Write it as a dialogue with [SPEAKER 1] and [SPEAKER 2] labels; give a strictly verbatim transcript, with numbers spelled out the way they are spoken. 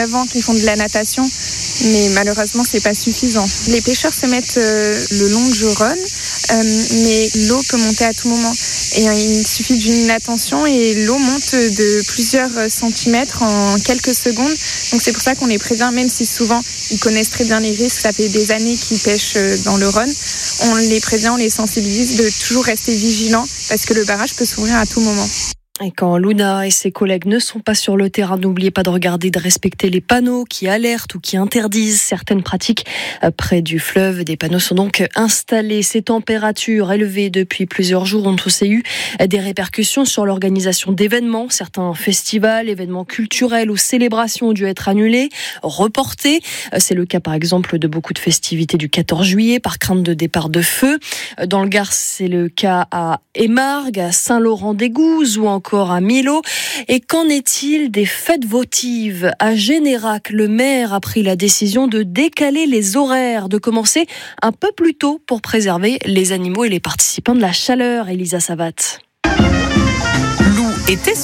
[SPEAKER 1] avant qui font de la natation, mais malheureusement c'est pas suffisant. Les pêcheurs se mettent euh, le long de Joronne, euh, mais l'eau peut monter à tout moment. Et euh, il suffit d'une inattention et l'eau monte de plusieurs centimètres en quelques secondes. Donc c'est pour ça qu'on les prévient, même si souvent ils connaissent très bien les risques, ça fait des années qu'ils pêchent dans le Rhône. On les prévient, on les sensibilise de toujours rester vigilants parce que le barrage peut s'ouvrir à tout moment.
[SPEAKER 2] Et quand Luna et ses collègues ne sont pas sur le terrain, n'oubliez pas de regarder, de respecter les panneaux qui alertent ou qui interdisent certaines pratiques près du fleuve. Des panneaux sont donc installés. Ces températures élevées depuis plusieurs jours ont aussi eu des répercussions sur l'organisation d'événements. Certains festivals, événements culturels ou célébrations ont dû être annulés, reportés. C'est le cas par exemple de beaucoup de festivités du quatorze juillet par crainte de départ de feu. Dans le Gard, c'est le cas à Émargues, à Saint-Laurent-des-Gouzes ou encore à Millau. Et qu'en est-il des fêtes votives ? À Générac, le maire a pris la décision de décaler les horaires, de commencer un peu plus tôt pour préserver les animaux et les participants de la chaleur. Elisa Savat.
[SPEAKER 3] Lou était